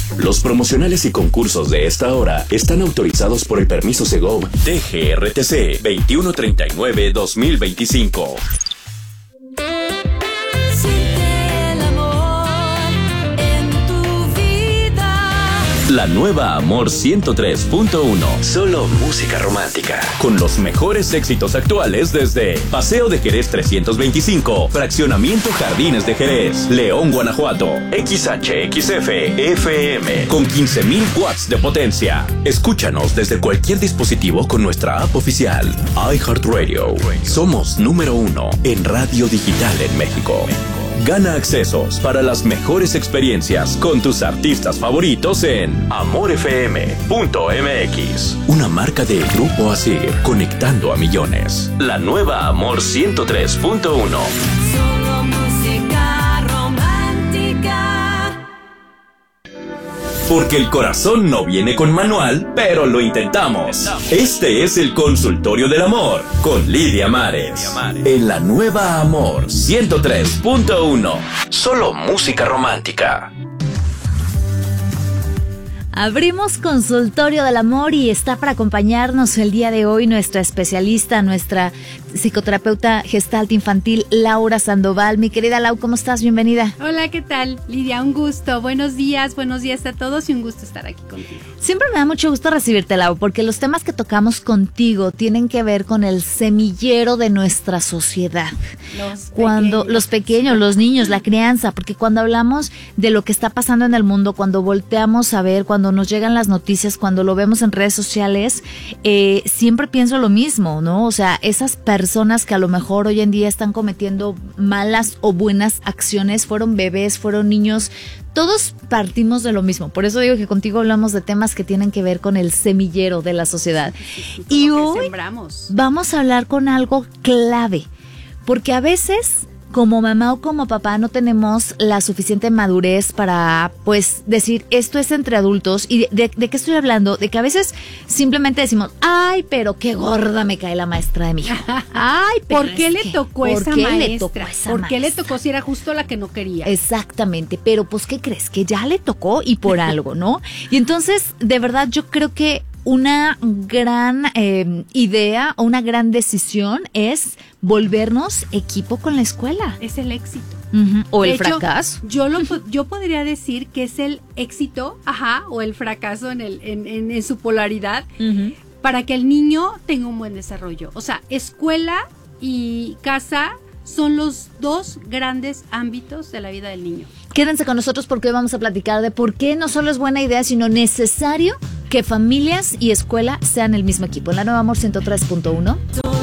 Los promocionales y concursos de esta hora están autorizados por el permiso Segov DGRTC 2139-2025. La nueva Amor 103.1. Solo música romántica. Con los mejores éxitos actuales desde Paseo de Jerez 325, Fraccionamiento Jardines de Jerez, León, Guanajuato. XHXF FM con 15,000 watts de potencia. Escúchanos desde cualquier dispositivo con nuestra app oficial. iHeartRadio. Somos número 1 en radio digital en México. Gana accesos para las mejores experiencias con tus artistas favoritos en amorfm.mx. Una marca de Grupo Asir, conectando a millones. La nueva Amor 103.1. Solo música romántica. Porque el corazón no viene con manual, pero lo intentamos. Este es el Consultorio del Amor con Lidia Mares. En la nueva Amor 103.1. Solo música romántica. Abrimos Consultorio del Amor y está para acompañarnos el día de hoy nuestra especialista, nuestra psicoterapeuta gestalt infantil, Laura Sandoval. Mi querida Lau, ¿cómo estás? Bienvenida. Hola, ¿qué tal? Lidia, un gusto. Buenos días a todos y un gusto estar aquí contigo. Siempre me da mucho gusto recibirte, Lau, porque los temas que tocamos contigo tienen que ver con el semillero de nuestra sociedad. Los pequeños, los niños, la crianza, porque cuando hablamos de lo que está pasando en el mundo, cuando volteamos a ver, cuando nos llegan las noticias, cuando lo vemos en redes sociales, siempre pienso lo mismo, ¿no? O sea, esas personas que a lo mejor hoy en día están cometiendo malas o buenas acciones, fueron bebés, fueron niños, todos partimos de lo mismo. Por eso digo que contigo hablamos de temas que tienen que ver con el semillero de la sociedad. Y hoy vamos a hablar con algo clave, porque a veces como mamá o como papá no tenemos la suficiente madurez para, pues, decir esto es entre adultos. ¿Y de qué estoy hablando? De que a veces simplemente decimos, ay, pero qué gorda me cae la maestra de mi hija. Ay, pero ¿por qué le tocó esa maestra? ¿Por qué le tocó si era justo la que no quería? Exactamente, pero pues, ¿qué crees? Que ya le tocó y por algo, ¿no? Y entonces, de verdad, yo creo que una gran idea o una gran decisión es volvernos equipo con la escuela. Es el éxito. O el fracaso. Yo podría decir que es el éxito, o el fracaso en su polaridad, para que el niño tenga un buen desarrollo. O sea, escuela y casa son los dos grandes ámbitos de la vida del niño. Quédense con nosotros porque hoy vamos a platicar de por qué no solo es buena idea, sino necesario que familias y escuela sean el mismo equipo. En la nueva Amor 103.1.